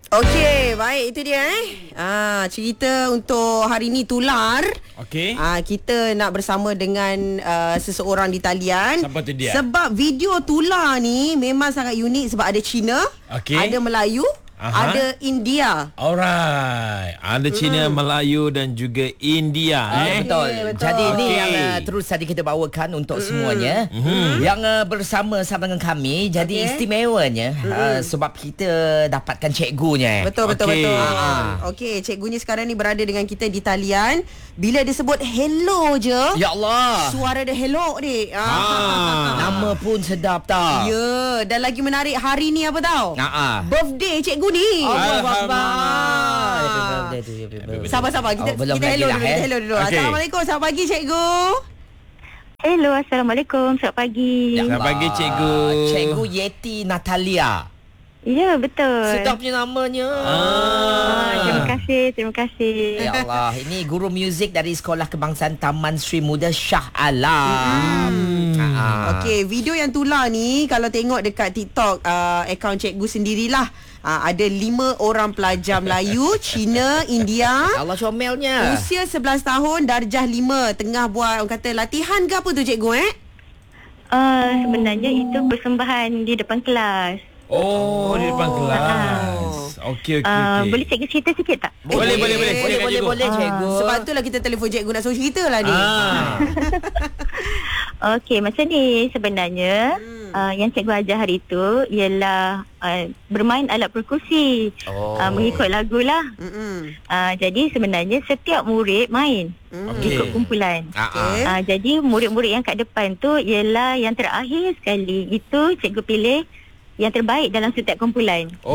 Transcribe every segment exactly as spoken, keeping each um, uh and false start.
Okey, baik, itu dia eh. Ah, cerita untuk hari ni tular. Okey. Ah, kita nak bersama dengan uh, seseorang di talian. Siapa tu dia? Sebab video tular ni memang sangat unik sebab ada Cina, Okey. ada Melayu, Aha. ada India. Alright. Ada Cina, mm. Melayu dan juga India Ah, eh. betul. betul. Jadi ini Okey. yang uh, terus tadi kita bawakan untuk mm. semuanya Mm. yang uh, bersama-sama dengan kami. Jadi Okey. istimewanya mm. uh, sebab kita dapatkan cikgunya. Betul, betul, Okey. betul. Ah. Okey, cikgunya sekarang ni berada dengan kita di talian. Bila dia sebut hello je, Ya Allah. suara dia hello dik. Ah. Ah. Nama pun sedap tak? Ya, dan lagi menarik hari ni apa tahu? Ha ah. Birthday cikgu ni. Allahu Akbar. Alhamdulillah. Sabar-sabar, kita, Oh, belum kita lagi hello lah, dulu, eh. kita hello dulu. Okey. Assalamualaikum, selamat pagi cikgu. Hello, Assalamualaikum. Selamat pagi. Ya Selamat pagi, Allah. cikgu. Cikgu Yeti Natalia. Ya, betul. Sedapnya namanya. Ah, terima kasih, terima kasih. Ya Allah, ini guru muzik dari Sekolah Kebangsaan Taman Sri Muda Shah Alam. Hmm. Ah. Okey, video yang tular ni kalau tengok dekat TikTok uh, akaun cikgu sendirilah. Uh, ada lima orang pelajar Melayu, Cina, India. Allah comelnya. Usia sebelas tahun, darjah lima. Tengah buat orang kata latihan ke apa tu cikgu eh? Uh, sebenarnya itu persembahan di depan kelas. Oh, di depan kelas. Okey, okey, Uh, okey. boleh cikgu cerita sikit tak? Boleh, boleh, boleh. Boleh, Silakan, boleh, cikgu. boleh, cikgu. Sebab itulah kita telefon cikgu nak suruh cerita lah ni. Ah. Okey, macam ni sebenarnya. Hmm. Uh, yang cikgu ajar hari itu ialah uh, bermain alat perkusi. Oh. Uh, mengikut lagu lah. Mm-mm. Uh, jadi sebenarnya setiap murid main Okey. ikut kumpulan. Ah, ah. Okey. Uh, jadi murid-murid yang kat depan tu ialah yang terakhir sekali. Itu cikgu pilih yang terbaik dalam setiap kumpulan. Oh.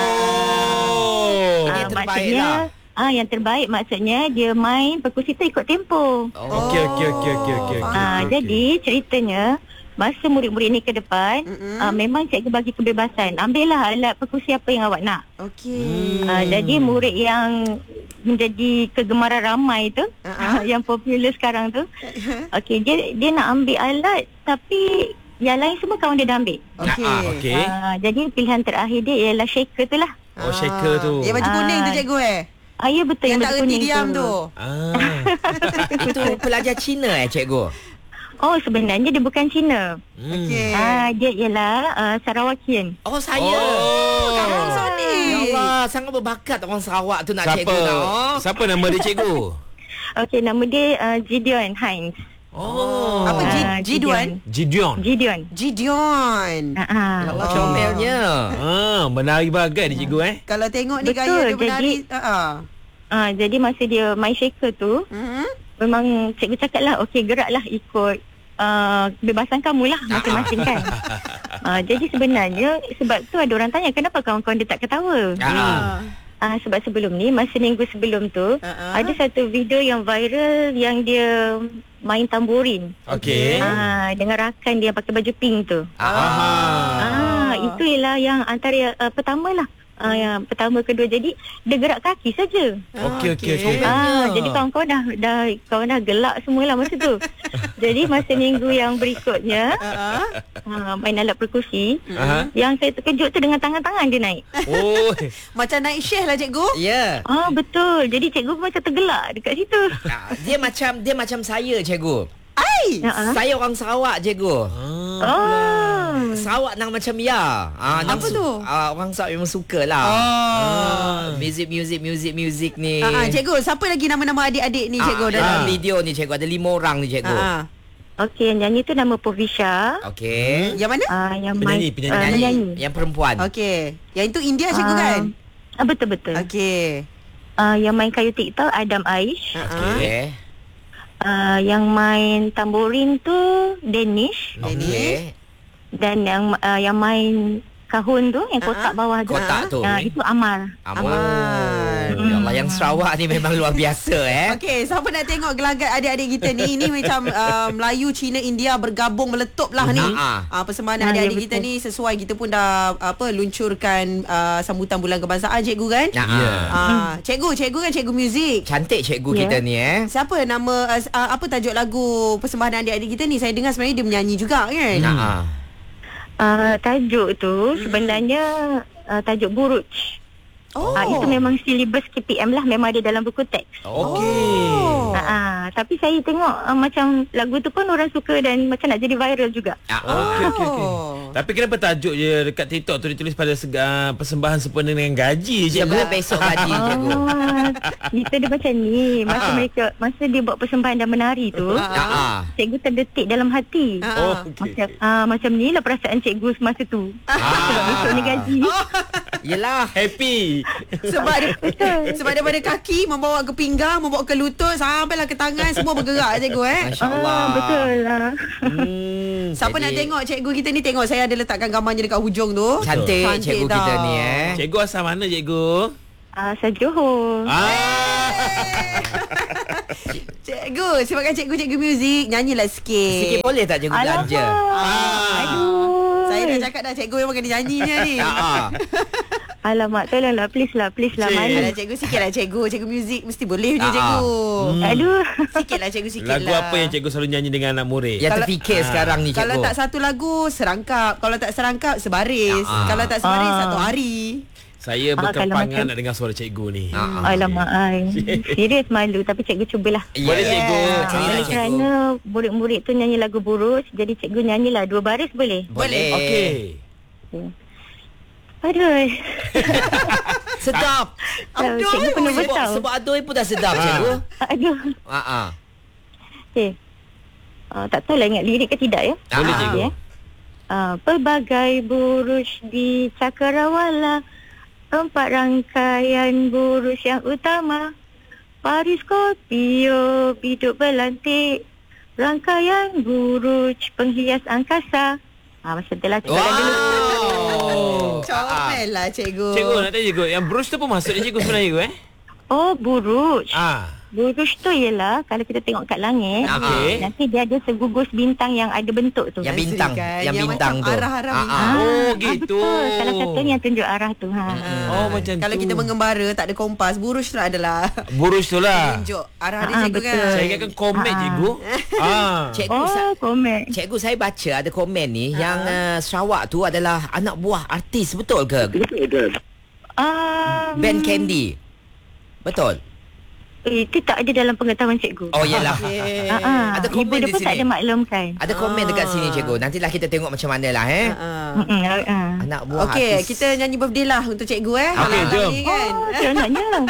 Ini Ah, yang terbaik maksudnya, lah. Ah, yang terbaik maksudnya dia main perkusi tu ikut tempo. Okey, okey, okey, okey, okey. Ah, okey. jadi ceritanya masa murid-murid ni ke depan, Mm-mm. ah, memang cikgu bagi kebebasan. Ambillah alat perkusi apa yang awak nak. Okey. Ah, jadi murid yang menjadi kegemaran ramai tu, Uh-huh. yang popular sekarang tu, okey, dia dia nak ambil alat tapi yang lain semua kawan dia dah ambil. Okey. Ah, okey. Ah, jadi pilihan terakhir dia ialah shaker tu lah. Oh, shaker tu. Yang baju kuning tu Ah. cikgu eh? Ah, ya betul, Yang tak baju reti kuning diam tu. Ah. Itu pelajar Cina eh, cikgu? Oh, sebenarnya dia bukan Cina. Hmm. Okey. Ah, dia ialah uh, Sarawakian. Oh, saya. Oh. Kamu Sony. Ya Allah, sangat berbakat orang Sarawak tu nak Siapa? cikgu nak. Oh. Siapa nama dia, cikgu? Okey, nama dia uh, Gideon Hines. Oh. Apa G, Ah, Jiduan? Gideon. Gideon. Gideon. Ah, ah. Ya Allah Oh. comelnya. Ah, menari bagai ni, cikgu eh. Kalau tengok ni Betul, gaya dia menari. jadi- Ha ah. Ah, jadi masa dia main shaker tu, Mhm. memang cikgu cakap lah, okey geraklah ikut uh, kebebasan kamu lah masing-masing kan. Ah, jadi sebenarnya sebab tu ada orang tanya kenapa kawan-kawan dia tak ketawa. Ah. Ah, sebab sebelum ni, masa minggu sebelum tu, Uh-uh. ada satu video yang viral yang dia main tamborin. Okey. Ah, dengan rakan dia pakai baju pink tu. Ah. Ah, itu ialah yang antara uh, pertama lah. Ah, yang pertama, kedua. Jadi dia gerak kaki saja. Okey, okey, okey. Ah, jadi kawan-kawan dah, dah kawan dah gelak semualah masa tu. Jadi masa minggu yang berikutnya, Ha ah. ah, main alat perkusi. Aha. Yang saya terkejut tu dengan tangan-tangan dia naik. Oh. Macam naik share lah cikgu. Ya. Ah, betul. Jadi cikgu macam tergelak dekat situ. Ah, dia macam dia macam saya, cikgu. Ai. Ah, ah. Saya orang Sarawak, cikgu. Oh. Sarawak nang macam ya. Ah, nang Apa tu? Ah, orang Sarawak memang suka lah. Oh. Music, music, music, music ni. Ha ah, cikgu, siapa lagi nama-nama adik-adik ni cikgu Ah, dalam dalam ni? video ni, cikgu. Ada lima orang ni, cikgu. Ha ah. Okey, yang nyanyi tu nama Povisha. Okey. Yang mana? Ah, yang Penyanyi, main penyanyi. ah, Penyanyi. menyanyi. Yang perempuan. Okey. Yang itu India cikgu Ah, kan? Ah, betul betul. Okey. Ah, yang main kayu TikTok Adam Aish. Ha ah. Okey. Ah, yang main tamborin tu Danish. Okey. Dan yang uh, yang main kahun tu, yang kotak Ah, bawah tu. Kotak tu. Ah, itu Amar. Amal. Amal. Ya Allah, yang Sarawak ni memang luar biasa eh. Okey, siapa nak tengok gelagat adik-adik kita ni? Ini macam uh, Melayu, Cina, India bergabung meletup lah ni. Ah, Uh, persembahan ah, adik-adik ya, kita betul. ni sesuai kita pun dah apa luncurkan uh, sambutan bulan kebangsaan cikgu kan? Nah, Ya. Ah, cikgu, cikgu kan cikgu muzik. Cantik cikgu Ya. kita ni eh. Siapa nama uh, uh, apa tajuk lagu persembahan adik-adik kita ni? Saya dengar sebenarnya dia menyanyi juga kan? Nah. ah. Uh, tajuk tu sebenarnya uh, tajuk Buruj. Oh. Ah, itu memang silibus K P M lah, memang ada dalam buku teks. Okey. Oh. Ah, ah, tapi saya tengok uh, macam lagu tu pun orang suka dan macam nak jadi viral juga. Ah, ah. Okey, okey, okey. Oh. Tapi kenapa tajuk je dekat TikTok tu ditulis pada sega, persembahan sempena dengan gaji je? Siapa besok gaji cikgu? Ah, kita dia macam ni. Masa Ah. mereka masa dia buat persembahan dan menari tu, Ah, ah. cikgu terdetik dalam hati. Ah. Oh, okey. Macam ah, macam ni lah perasaan cikgu semasa tu. Sebab besok ni gaji. Yelah. Happy. Sebab dia, sebab daripada kaki membawa ke pinggang, membawa ke lutut sampailah ke tangan, semua bergerak cikgu eh. Masya Allah. Ah, betul lah. Hmm, Siapa jadi, nak tengok cikgu kita ni, tengok saya ada letakkan gambarnya dekat hujung tu. Cantik, Cantik cikgu tau. kita ni eh. Cikgu asal mana cikgu? Ah, saya Johor. Ah. Cikgu, sebabkan cikgu-cikgu muzik, nyanyilah sikit. Sikit boleh tak cikgu belanja? Ah. Aduh. Saya dah cakap dah cikgu memang kena nyanyinya ni. Ah, ah. Alamak, tolonglah, please lah, please lah. Cik. Malu. Alah cikgu sikit lah cikgu. Cikgu muzik mesti boleh punya Ah, cikgu. Hmm. Aduh. Sikit lah cikgu, sikit Lagu lah. apa yang cikgu selalu nyanyi dengan anak murid? Yang Kalau- terfikir Ah. sekarang ni cikgu. Kalau tak satu lagu, serangkap. Kalau tak serangkap, sebaris. Ah. Kalau tak sebaris, Ah. satu hari. Saya Ah, kalau berkempangan macam- nak dengar suara cikgu ni. Ah, ah. Alamak, ay. Serius malu. Tapi cikgu cubalah. Ya, Boleh, ya. cikgu. Cerita, Ah, oleh cikgu. kerana murid-murid tu nyanyi lagu Buruj, jadi cikgu nyanyilah dua baris boleh? Boleh. Okey. Aduh. Sedap. Aduh, Cikgu penuh Sebab, besar. sebab aduh pun dah sedap cikgu. Aduh. Ah, ah. Okay. Uh, tak tahulah ingat lirik ke tidak ya. Boleh, Ah. cikgu. Ya. Uh, pelbagai buruj di cakrawala, empat rangkaian buruj yang utama, Paris Scorpio biduk berlantik, rangkaian buruj penghias angkasa. Ah, macam tu lah. Cikgu dulu. Wow. Comel lah cikgu. Cikgu nak tanya cikgu, yang brush tu pun masuk ni cikgu sebenarnya cikgu eh? Oh, buruj. Ah. Buruj tu ialah kalau kita tengok kat langit, Okey. nanti dia ada segugus bintang yang ada bentuk tu. Yang bintang, Kan? yang Yang bintang macam tu. arah-arah Ah, bintang. ah. Oh, Ah, gitu. betul. Salah satunya yang tunjuk arah tu. Ha. Oh, macam Kalau tu. kita mengembara, tak ada kompas, buruj tu adalah Buruj tu lah. tunjuk arah dia Ah, cikgu betul. kan. Saya ingatkan komet Ah. cikgu. Ah. Cikgu, Oh, sa- komen. cikgu saya baca ada komen ni yang uh, Sarawak tu adalah anak buah artis, betul ke? Um, Band Candy. Betul. Eh, itu tak ada dalam pengetahuan cikgu. Oh iyalah. Okay. Ah, ah. Ada Ibu komen dia di pun tak sini. ada maklumkan. Ada komen dekat sini cikgu. Nantilah kita tengok macam mana lah eh. Ah. Mm-mm, ah, ah. Anak buah Okey, artis. kita nyanyi birthday lah untuk cikgu eh. Okey, Malam jom. ni kan. Oh, seronoknya.